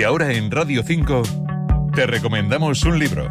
ahora en Radio 5 te recomendamos un libro.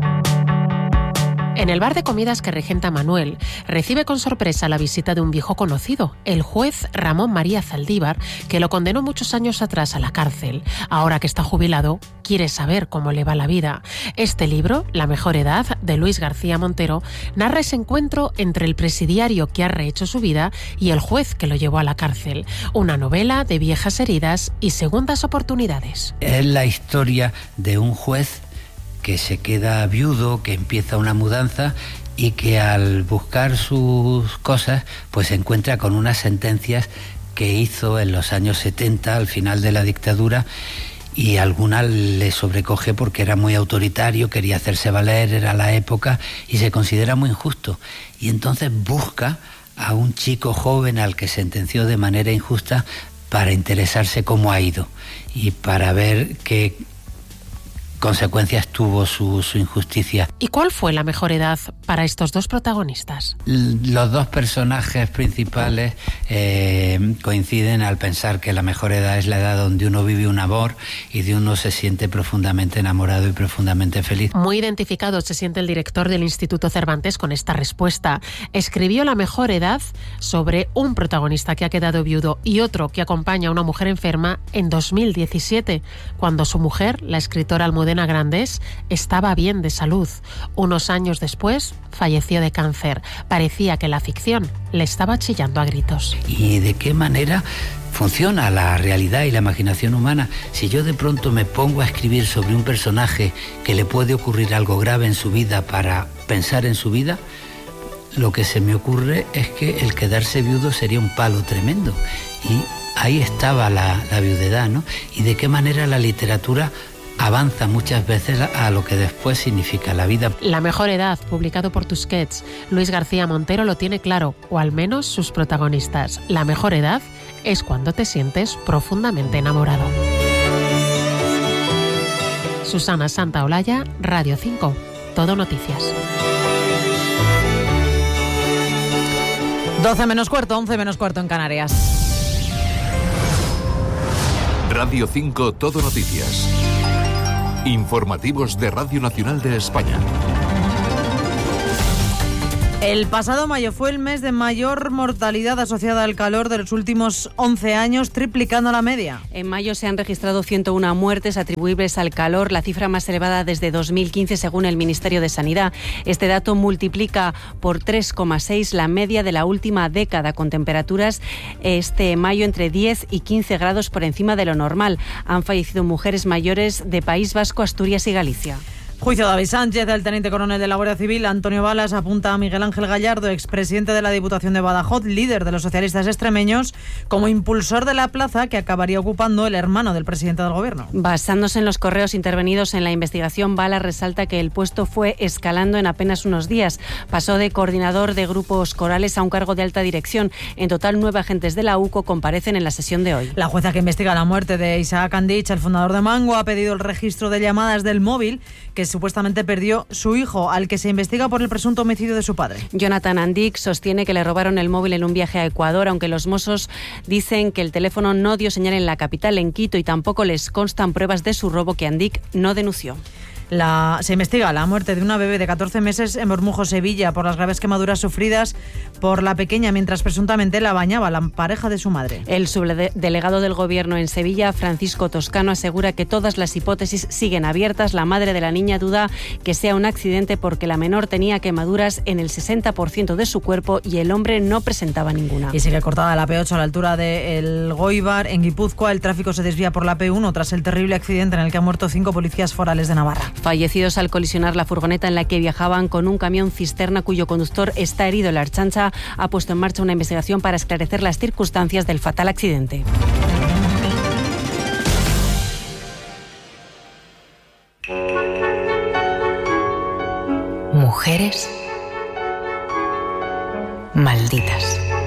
En el bar de comidas que regenta Manuel, recibe con sorpresa la visita de un viejo conocido, el juez Ramón María Zaldívar, que lo condenó muchos años atrás a la cárcel. Ahora que está jubilado, quiere saber cómo le va la vida. Este libro, La mejor edad, de Luis García Montero, narra ese encuentro entre el presidiario que ha rehecho su vida y el juez que lo llevó a la cárcel. Una novela de viejas heridas y segundas oportunidades. Es la historia de un juez que se queda viudo, que empieza una mudanza y que al buscar sus cosas pues se encuentra con unas sentencias que hizo en los años 70, al final de la dictadura, y alguna le sobrecoge porque era muy autoritario, quería hacerse valer, era la época y se considera muy injusto. Y entonces busca a un chico joven al que sentenció de manera injusta para interesarse cómo ha ido y para ver qué consecuencias tuvo su injusticia. ¿Y cuál fue la mejor edad para estos dos protagonistas? Los dos personajes principales coinciden al pensar que la mejor edad es la edad donde uno vive un amor y de uno se siente profundamente enamorado y profundamente feliz. Muy identificado se siente el director del Instituto Cervantes con esta respuesta. Escribió La mejor edad sobre un protagonista que ha quedado viudo y otro que acompaña a una mujer enferma en 2017, cuando su mujer, la escritora Almudena Grandes, estaba bien de salud. Unos años después falleció de cáncer. Parecía que la ficción le estaba chillando a gritos. ¿Y de qué manera funciona la realidad y la imaginación humana? Si yo de pronto me pongo a escribir sobre un personaje que le puede ocurrir algo grave en su vida para pensar en su vida, lo que se me ocurre es que el quedarse viudo sería un palo tremendo. Y ahí estaba la viudedad, ¿no? Y de qué manera la literatura avanza muchas veces a lo que después significa la vida. La mejor edad, publicado por Tusquets. Luis García Montero lo tiene claro, o al menos sus protagonistas. La mejor edad es cuando te sientes profundamente enamorado. Susana Santaolalla, Radio 5. Todo Noticias. 12 menos cuarto, 11 menos cuarto en Canarias. Radio 5 Todo Noticias. Informativos de Radio Nacional de España. El pasado mayo fue el mes de mayor mortalidad asociada al calor de los últimos 11 años, triplicando la media. En mayo se han registrado 101 muertes atribuibles al calor, la cifra más elevada desde 2015 según el Ministerio de Sanidad. Este dato multiplica por 3,6 la media de la última década, con temperaturas este mayo entre 10 y 15 grados por encima de lo normal. Han fallecido mujeres mayores de País Vasco, Asturias y Galicia. Juicio de David Sánchez, el teniente coronel de la Guardia Civil, Antonio Balas, apunta a Miguel Ángel Gallardo, expresidente de la Diputación de Badajoz, líder de los socialistas extremeños, como impulsor de la plaza que acabaría ocupando el hermano del presidente del gobierno. Basándose en los correos intervenidos en la investigación, Balas resalta que el puesto fue escalando en apenas unos días. Pasó de coordinador de grupos corales a un cargo de alta dirección. En total, 9 agentes de la UCO comparecen en la sesión de hoy. La jueza que investiga la muerte de Isaac Andich, el fundador de Mango, ha pedido el registro de llamadas del móvil que supuestamente perdió su hijo, al que se investiga por el presunto homicidio de su padre. Jonathan Andich sostiene que le robaron el móvil en un viaje a Ecuador, aunque los Mossos dicen que el teléfono no dio señal en la capital, en Quito, y tampoco les constan pruebas de su robo, que Andich no denunció. Se investiga la muerte de una bebé de 14 meses en Bermujo, Sevilla, por las graves quemaduras sufridas por la pequeña mientras presuntamente la bañaba la pareja de su madre. El subdelegado del Gobierno en Sevilla, Francisco Toscano, asegura que todas las hipótesis siguen abiertas. La madre de la niña duda que sea un accidente porque la menor tenía quemaduras en el 60% de su cuerpo y el hombre no presentaba ninguna. Y sigue cortada la P8 a la altura de El Goibar. En Guipúzcoa, el tráfico se desvía por la P1 tras el terrible accidente en el que han muerto 5 policías forales de Navarra. Fallecidos al colisionar la furgoneta en la que viajaban con un camión cisterna cuyo conductor está herido. La Ertzaintza ha puesto en marcha una investigación para esclarecer las circunstancias del fatal accidente. Mujeres malditas.